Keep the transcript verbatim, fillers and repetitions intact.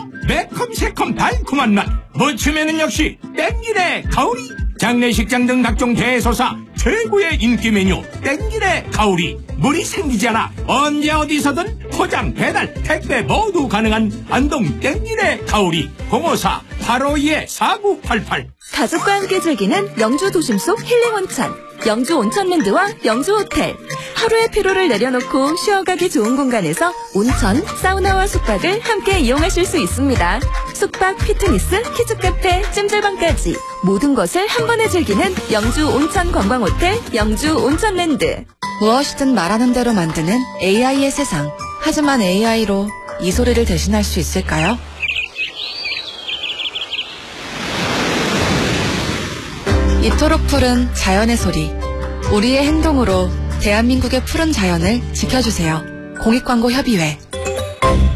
매콤 새콤 달콤한 맛. 무침에는 역시 땡기네 가오리. 장례식장 등 각종 대소사 최고의 인기 메뉴 땡기네 가오리. 물이 생기지 않아 언제 어디서든 포장 배달 택배 모두 가능한 안동 땡기네 가오리. 공오사 팔오이 사구팔팔. 가족과 함께 즐기는 영주 도심 속 힐링 온천 영주 온천랜드와 영주 호텔. 하루의 피로를 내려놓고 쉬어가기 좋은 공간에서 온천, 사우나와 숙박을 함께 이용하실 수 있습니다. 숙박, 피트니스, 키즈카페, 찜질방까지 모든 것을 한 번에 즐기는 영주 온천 관광호텔 영주 온천랜드. 무엇이든 말하는 대로 만드는 에이아이의 세상. 하지만 에이아이로 이 소리를 대신할 수 있을까요? 이토록 푸른 자연의 소리. 우리의 행동으로 대한민국의 푸른 자연을 지켜주세요. 공익광고협의회.